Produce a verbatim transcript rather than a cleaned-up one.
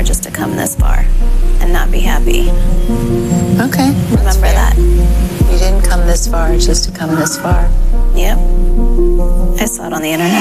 far just to come this far and not be happy. Okay. Remember that. You didn't come this far just to come this far. Yep. I saw it on the internet.